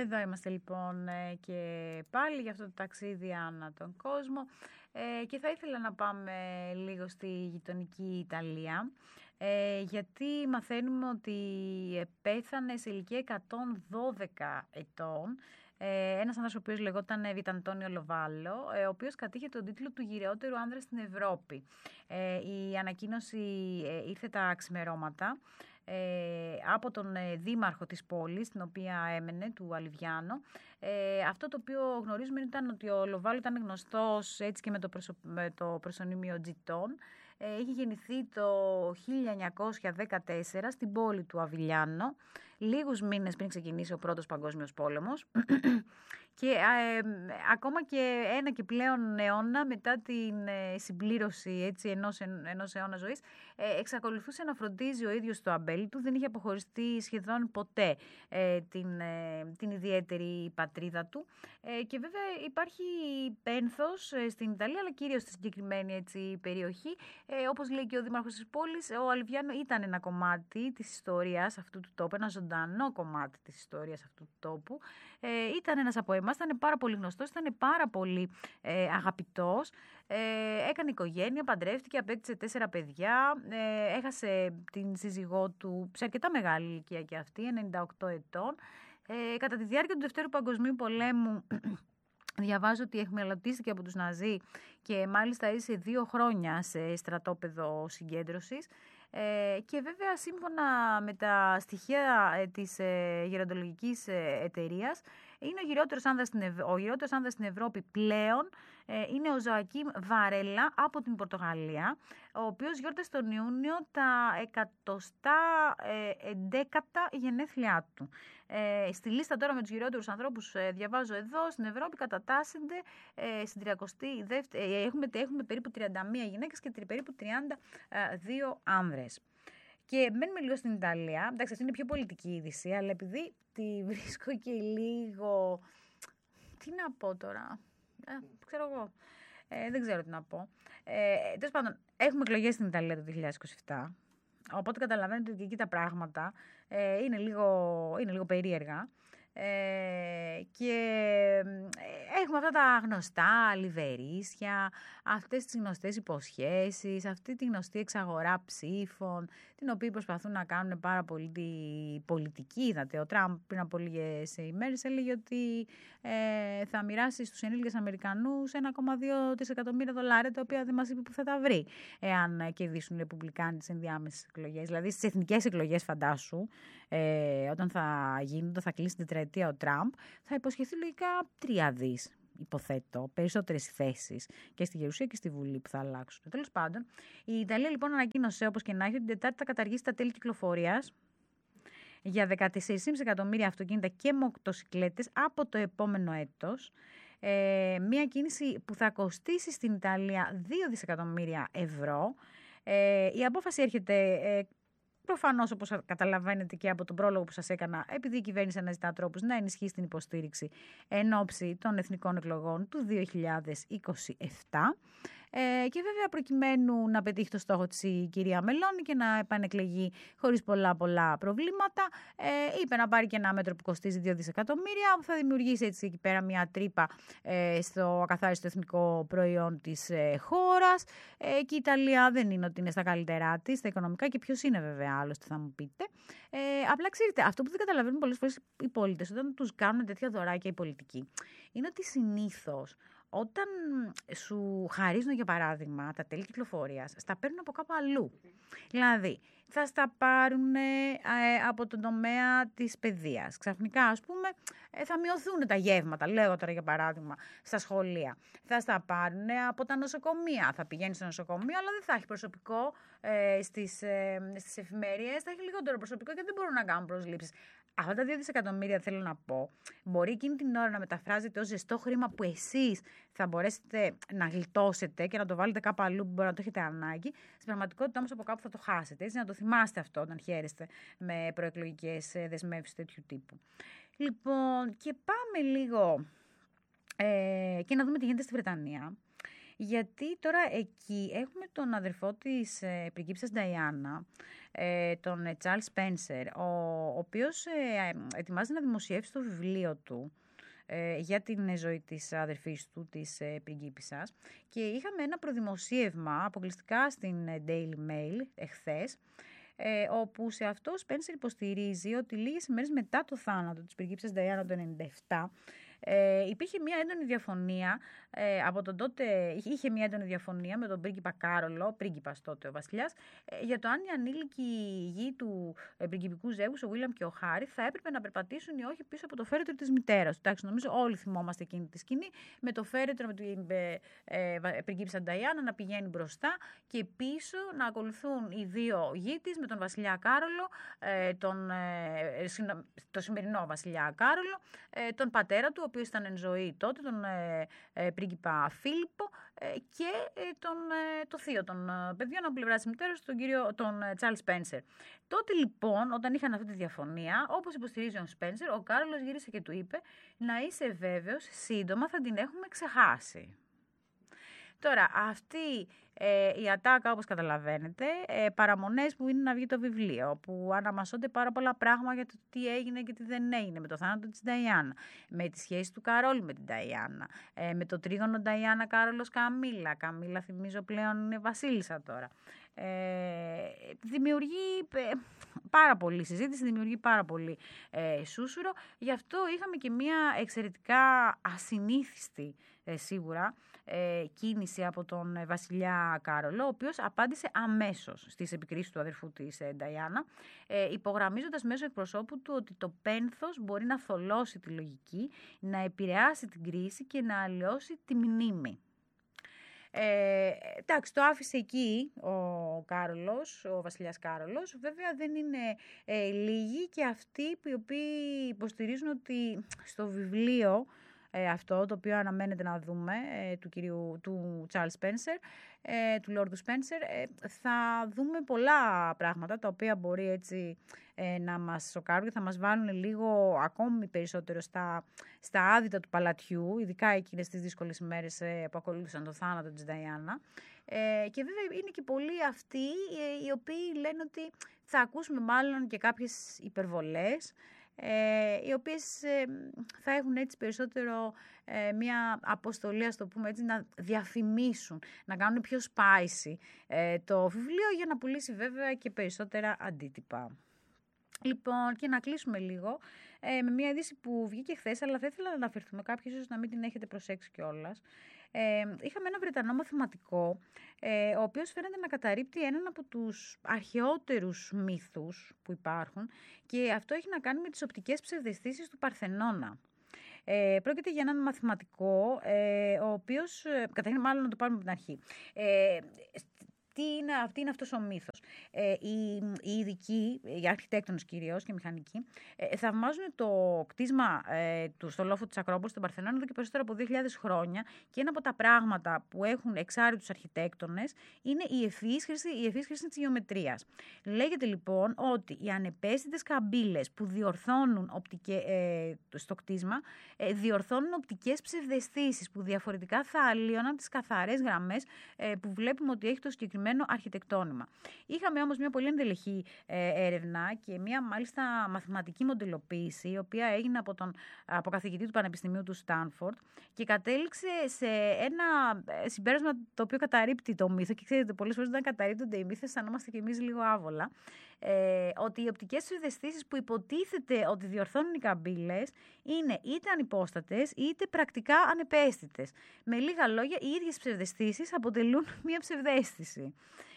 Εδώ είμαστε λοιπόν και πάλι για αυτό το ταξίδι ανά τον κόσμο και θα ήθελα να πάμε λίγο στη γειτονική Ιταλία γιατί μαθαίνουμε ότι πέθανε σε ηλικία 112 ετών ένας άνθρωπος ο οποίος λεγόταν Βιταντόνιο Λοβάλο, ο οποίος κατήχε τον τίτλο του γυραιότερου άνδρα στην Ευρώπη. Η ανακοίνωση ήρθε τα ξημερώματα από τον δήμαρχο της πόλης, την οποία έμενε, του Αλιβιάνο. Αυτό το οποίο γνωρίζουμε ήταν ότι ο Λοβάλο ήταν γνωστός έτσι και με το προσωνύμιο Τζιτών. Είχε γεννηθεί το 1914 στην πόλη του Αβιλιάνο, λίγους μήνες πριν ξεκινήσει ο Πρώτος Παγκόσμιος Πόλεμος και ακόμα και ένα και πλέον αιώνα μετά την συμπλήρωση έτσι, ενός αιώνα ζωής, εξακολουθούσε να φροντίζει ο ίδιος το αμπέλι του, δεν είχε αποχωριστεί σχεδόν ποτέ την ιδιαίτερη πατρίδα του και βέβαια υπάρχει πένθος στην Ιταλία, αλλά κυρίως στη συγκεκριμένη έτσι, περιοχή. Όπως λέει και ο δήμαρχος της πόλης, ο Αλιβιάνο ήταν ένα κομμάτι της ιστορίας αυτού του τόπου, ένα ζωντανό κομμάτι της ιστορίας αυτού του τόπου. Ήταν ένας από εμάς, ήταν πάρα πολύ γνωστός, ήταν πάρα πολύ αγαπητός. Έκανε οικογένεια, παντρεύτηκε, απέκτησε 4 παιδιά, έχασε την σύζυγό του σε αρκετά μεγάλη ηλικία και αυτή, 98 ετών. Κατά τη διάρκεια του Δευτέρου Παγκοσμίου Πολέμου, διαβάζω ότι εχμαλωτίστηκε από τους Ναζί και μάλιστα έζησε 2 χρόνια σε στρατόπεδο συγκέντρωσης. Και βέβαια σύμφωνα με τα στοιχεία της γεροντολογικής εταιρείας είναι ο γυραιότερος άνδρας στην Ευρώπη πλέον, είναι ο Ζωακίμ Βαρέλα από την Πορτογαλία, ο οποίος γιόρτασε τον Ιούνιο τα 111 γενέθλιά του. Στη λίστα τώρα με τους γυραιότερους ανθρώπους διαβάζω εδώ στην Ευρώπη κατατάσσονται στην 32η, έχουμε περίπου 31 γυναίκες και περίπου 32 άνδρες. Και μένουμε λίγο στην Ιταλία. Εντάξει, αυτή είναι πιο πολιτική είδηση, αλλά επειδή τη βρίσκω και λίγο... Τι να πω τώρα... ξέρω εγώ. Δεν ξέρω τι να πω. Τέλος πάντων, έχουμε εκλογές στην Ιταλία το 2027. Οπότε καταλαβαίνετε ότι εκεί τα πράγματα είναι λίγο περίεργα. Και έχουμε αυτά τα γνωστά λιβερίσια, αυτές τις γνωστές υποσχέσεις, αυτή τη γνωστή εξαγορά ψήφων, την οποία προσπαθούν να κάνουν πάρα πολύ τη πολιτική. Είδατε, ο Τραμπ πριν από λίγες ημέρες έλεγε ότι θα μοιράσει στους ενήλικες Αμερικανούς $1,2 δισεκατομμύρια, τα οποία δεν μας είπε που θα τα βρει εάν κερδίσουν οι Ρεπουμπλικάνοι τις ενδιάμεσες εκλογές. Δηλαδή στις εθνικές εκλογές, φαντάσου, όταν θα γίνονται, θα κλείσει την τετραετία ο Τραμπ, θα υποσχεθεί λογικά 3 δις, υποθέτω, περισσότερες θέσεις και στη Γερουσία και στη Βουλή που θα αλλάξουν. Τέλος πάντων, η Ιταλία λοιπόν ανακοίνωσε, όπως και να έχει, την Τετάρτη θα καταργήσει τα τέλη κυκλοφορίας για 14,5 εκατομμύρια αυτοκίνητα και μοτοσικλέτες από το επόμενο έτος. Μια κίνηση που θα κοστίσει στην Ιταλία 2 δισεκατομμύρια ευρώ. Η απόφαση έρχεται προφανώς, όπως καταλαβαίνετε και από τον πρόλογο που σας έκανα, επειδή η κυβέρνηση αναζητά τρόπους να ενισχύσει την υποστήριξη εν ώψη των εθνικών εκλογών του 2027. Και βέβαια προκειμένου να πετύχει το στόχο της η κυρία Μελώνη και να επανεκλεγεί χωρίς πολλά προβλήματα, είπε να πάρει και ένα μέτρο που κοστίζει 2 δισεκατομμύρια, που θα δημιουργήσει έτσι εκεί πέρα μια τρύπα στο ακαθάριστο εθνικό προϊόν της χώρας. Και η Ιταλία δεν είναι ότι είναι στα καλύτερά της, στα οικονομικά, και ποιος είναι βέβαια άλλωστε, θα μου πείτε. Απλά ξέρετε, αυτό που δεν καταλαβαίνουν πολλές φορές οι πολίτες όταν τους κάνουν τέτοια δωράκια οι πολιτικοί, είναι ότι συνήθως όταν σου χαρίζουν, για παράδειγμα, τα τέλη κυκλοφορίας, στα παίρνουν από κάπου αλλού. Δηλαδή, θα στα πάρουν από τον τομέα της παιδείας. Ξαφνικά, ας πούμε, θα μειωθούν τα γεύματα, λέω τώρα για παράδειγμα, στα σχολεία. Θα στα πάρουν από τα νοσοκομεία. Θα πηγαίνει στο νοσοκομείο, αλλά δεν θα έχει προσωπικό στις εφημερίες, θα έχει λιγότερο προσωπικό και δεν μπορούν να κάνουν προσλήψεις. Αυτά τα 2 δισεκατομμύρια, θέλω να πω, μπορεί εκείνη την ώρα να μεταφράζεται ως ζεστό χρήμα που εσείς θα μπορέσετε να γλιτώσετε και να το βάλετε κάπου αλλού που μπορεί να το έχετε ανάγκη. Στην πραγματικότητα όμως από κάπου θα το χάσετε. Έτσι, να το θυμάστε αυτό όταν χαίρεστε με προεκλογικές δεσμεύσεις τέτοιου τύπου. Λοιπόν, και πάμε λίγο και να δούμε τι γίνεται στη Βρετανία. γιατί τώρα εκεί έχουμε τον αδερφό της πριγκίπισσας Νταϊάννα, τον Charles Spencer, ο οποίος ετοιμάζει να δημοσιεύσει το βιβλίο του για την ζωή της αδερφής του, της πριγκίπισσας, και είχαμε ένα προδημοσίευμα αποκλειστικά στην Daily Mail εχθές, όπου σε αυτό ο Spencer υποστηρίζει ότι λίγες ημέρες μετά το θάνατο της πριγκίπισσας Νταϊάννα το 1997 υπήρχε μια έντονη διαφωνία από τον τότε, είχε μια έντονη διαφωνία με τον πρίγκιπα Κάρολο, πρίγκιπας τότε ο βασιλιάς, για το αν οι ανήλικοι γη του πριγκιπικού ζεύγους, ο Βίλιαμ και ο Χάρι, θα έπρεπε να περπατήσουν ή όχι πίσω από το φέρετρο της μητέρας του. Εντάξει, νομίζω όλοι θυμόμαστε εκείνη τη σκηνή, με το φέρετρο με την πριγκίπισσα Νταϊάννα να πηγαίνει μπροστά και πίσω να ακολουθούν οι δύο γη της με τον βασιλιά Κάρολο, το σημερινό βασιλιά Κάρολο, τον πατέρα του, ο οποίος ήταν εν ζωή τότε, τον πρίγκιπα Φίλιππο, και το θείο των παιδιών από πλευρά της μητέρας, τον Charles Spencer. Τότε λοιπόν, όταν είχαν αυτή τη διαφωνία, όπως υποστηρίζει ο Spencer, ο Κάρολος γύρισε και του είπε να είσαι βέβαιος, σύντομα θα την έχουμε ξεχάσει. Τώρα, αυτή η ατάκα, όπως καταλαβαίνετε, παραμονές που είναι να βγει το βιβλίο, που αναμασώνται πάρα πολλά πράγματα για το τι έγινε και τι δεν έγινε με το θάνατο της Νταϊάννα, με τη σχέση του Καρόλου με την Νταϊάννα, με το τρίγωνο Νταϊάννα Κάρολος Καμίλα. Καμίλα, θυμίζω, πλέον είναι βασίλισσα τώρα. Δημιουργεί πάρα πολύ συζήτηση, δημιουργεί πάρα πολύ σούσουρο. Γι' αυτό είχαμε και μια εξαιρετικά ασυνήθιστη σίγουρα κίνηση από τον βασιλιά Κάρολο, ο οποίος απάντησε αμέσως στις επικρίσεις του αδερφού της Νταϊάννα, υπογραμμίζοντας μέσω εκπροσώπου του ότι το πένθος μπορεί να θολώσει τη λογική, να επηρεάσει την κρίση και να αλλοιώσει τη μνήμη. Εντάξει, το άφησε εκεί ο Κάρολος, ο βασιλιάς Κάρολος. Βέβαια δεν είναι λίγοι και αυτοί οι οποίοι υποστηρίζουν ότι στο βιβλίο αυτό, το οποίο αναμένεται να δούμε, του Charles Spencer, του Λόρδου Spencer, θα δούμε πολλά πράγματα τα οποία μπορεί έτσι να μας σοκάρουν και θα μας βάλουν λίγο ακόμη περισσότερο στα άδυτα του παλατιού, ειδικά εκείνες τις δύσκολες ημέρες που ακολούθησαν το θάνατο της Νταϊάννα. Και βέβαια είναι και πολλοί αυτοί οι οποίοι λένε ότι θα ακούσουμε μάλλον και κάποιες υπερβολές, οι οποίες θα έχουν έτσι περισσότερο μια αποστολή, ας το πούμε έτσι, να διαφημίσουν, να κάνουν πιο spicy το βιβλίο, για να πουλήσει βέβαια και περισσότερα αντίτυπα. Λοιπόν, και να κλείσουμε λίγο με μια είδηση που βγήκε χθες, αλλά θα ήθελα να αναφερθούμε, κάποιοι ίσως να μην την έχετε προσέξει κιόλας. Είχαμε ένα Βρετανό μαθηματικό, ο οποίος φαίνεται να καταρρίπτει έναν από τους αρχαιότερους μύθους που υπάρχουν, και αυτό έχει να κάνει με τις οπτικές ψευδαισθήσεις του Παρθενώνα. Πρόκειται για έναν μαθηματικό, ο οποίος, καταρχήν μάλλον να το πάρουμε από την αρχή. Τι είναι αυτός ο μύθος. Οι ειδικοί, οι αρχιτέκτονες κυρίως και μηχανικοί, θαυμάζουν το κτίσμα στο λόφο της Ακρόπολης, στον Παρθενώνα, εδώ και περισσότερο από 2.000 χρόνια, και ένα από τα πράγματα που έχουν εξάρει τους αρχιτέκτονες είναι η ευφυής χρήση της γεωμετρίας. Λέγεται λοιπόν ότι οι ανεπαίσθητες καμπύλες που διορθώνουν στο κτίσμα διορθώνουν οπτικές ψευδαισθήσεις που διαφορετικά θα αλλίωναν τις καθαρές γραμμές που βλέπουμε ότι έχει το συγκεκριμένο αρχιτεκτόνημα. Είχαμε όμως μια πολύ ενδελεχή έρευνα και μια μάλιστα μαθηματική μοντελοποίηση, η οποία έγινε από καθηγητή του Πανεπιστημίου του Στάνφορντ, και κατέληξε σε ένα συμπέρασμα το οποίο καταρρίπτει το μύθο. Και ξέρετε, πολλές φορές όταν καταρρίπτονται οι μύθες, αισθανόμαστε κι εμείς λίγο άβολα. Ότι οι οπτικές ψευδαισθήσεις που υποτίθεται ότι διορθώνουν οι καμπύλες είναι είτε ανυπόστατες είτε πρακτικά ανεπαίσθητες. Με λίγα λόγια, οι ίδιες ψευδαισθήσεις αποτελούν μια ψευδαίσθηση.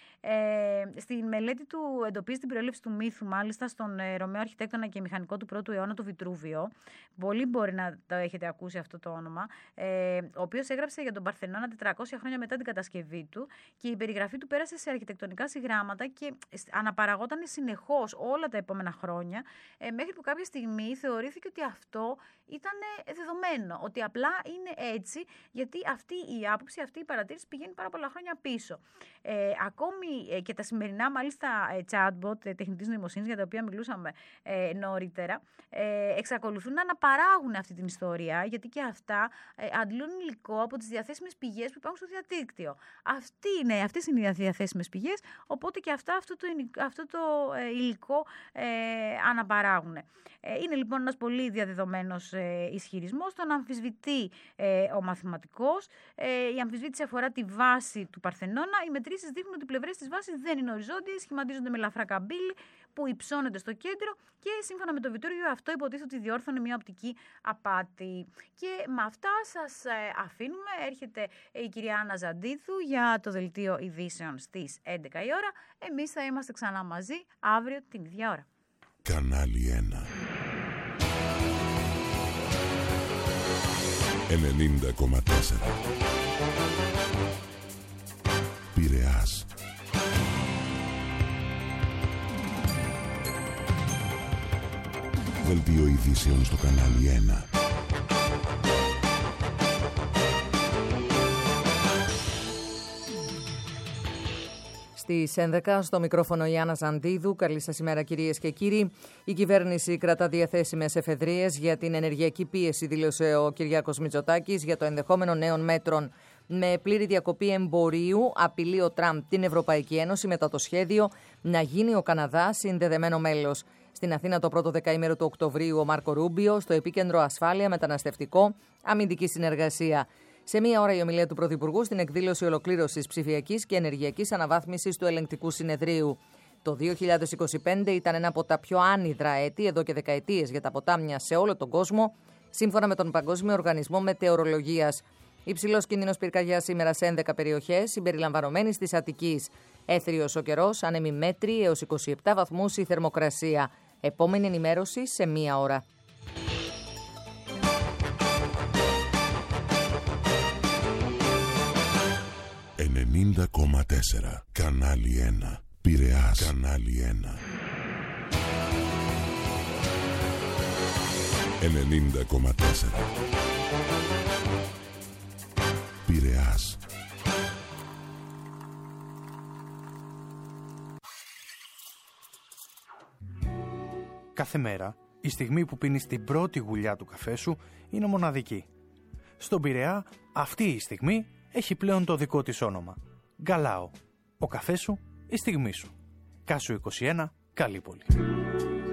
Στη μελέτη του εντοπίζει την προέλευση του μύθου, μάλιστα, στον Ρωμαίο αρχιτέκτονα και μηχανικό του 1ου αιώνα, το Βιτρούβιο. Πολλοί μπορεί να το έχετε ακούσει αυτό το όνομα. Ο οποίος έγραψε για τον Παρθενώνα 400 χρόνια μετά την κατασκευή του, και η περιγραφή του πέρασε σε αρχιτεκτονικά συγγράμματα και αναπαραγόταν συνεχώς όλα τα επόμενα χρόνια, μέχρι που κάποια στιγμή θεωρήθηκε ότι αυτό ήταν δεδομένο, ότι απλά είναι έτσι, γιατί αυτή η άποψη, αυτή η παρατήρηση πηγαίνει πάρα πολλά χρόνια πίσω. Ακόμη και τα σημερινά μάλιστα chatbot τεχνητής νοημοσύνης, για τα οποία μιλούσαμε νωρίτερα, εξακολουθούν να αναπαράγουν αυτή την ιστορία, γιατί και αυτά αντλούν υλικό από τις διαθέσιμες πηγές που υπάρχουν στο διαδίκτυο. Αυτές είναι οι διαθέσιμες πηγές, οπότε και αυτό το υλικό αναπαράγουν. Είναι λοιπόν ένας πολύ διαδεδομένος ισχυρισμός, τον αμφισβητεί ο μαθηματικός. Η αμφισβήτηση αφορά τη βάση του Παρθενώνα. Οι μετρήσεις δείχνουν ότι οι πλευρές της βάσης δεν είναι οριζόντιες, σχηματίζονται με ελαφρά καμπύλη που υψώνεται στο κέντρο και σύμφωνα με το Βιτόριο αυτό υποτίθεται ότι διόρθωνε μια οπτική απάτη. Και με αυτά σας αφήνουμε. Έρχεται η κυρία Άννα Ζαντίδου για το δελτίο ειδήσεων στις 11 η ώρα. Εμείς θα είμαστε ξανά μαζί αύριο την ίδια ώρα. Κανάλι 1 90,4 Πειραιάς. Δελτίο ειδήσεων στο κανάλι 1. Στις 11 στο μικρόφωνο η Άννα Ζαντίδου. Καλή σας ημέρα κυρίες και κύριοι. Η κυβέρνηση κρατά διαθέσιμες εφεδρείες για την ενεργειακή πίεση, δήλωσε ο Κυριάκος Μητσοτάκης, για το ενδεχόμενο νέων μέτρων. Με πλήρη διακοπή εμπορίου απειλεί ο Τραμπ την Ευρωπαϊκή Ένωση μετά το σχέδιο να γίνει ο Καναδάς συνδεδεμένο μέλος. Στην Αθήνα το πρώτο δεκαήμερο του Οκτωβρίου ο Μάρκο Ρούμπιο, στο επίκεντρο ασφάλεια, μεταναστευτικό, αμυντική συνεργασία. Σε μία ώρα η ομιλία του Πρωθυπουργού στην εκδήλωση ολοκλήρωσης ψηφιακής και ενεργειακής αναβάθμισης του Ελεγκτικού Συνεδρίου. Το 2025 ήταν ένα από τα πιο άνυδρα έτη εδώ και δεκαετίες για τα ποτάμια σε όλο τον κόσμο, σύμφωνα με τον Παγκόσμιο Οργανισμό Μετεωρολογίας. Υψηλός κίνδυνος πυρκαγιάς σήμερα σε 11 περιοχές, συμπεριλαμβανομένης της Αττικής. Έθριος ο καιρός, άνεμοι μέτρη έως 27 βαθμούς η θερμοκρασία. Επόμενη ενημέρωση σε μία ώρα. Κανάλι 1 Πειραιάς. Κανάλι 1 90,4 Πειραιάς. Κάθε μέρα, η στιγμή που πίνεις την πρώτη γουλιά του καφέ σου είναι μοναδική. Στον Πειραιά, αυτή η στιγμή έχει πλέον το δικό της όνομα. Γκαλάο. Ο καφές σου, η στιγμή σου. Κάσου 21, Καλύπολη.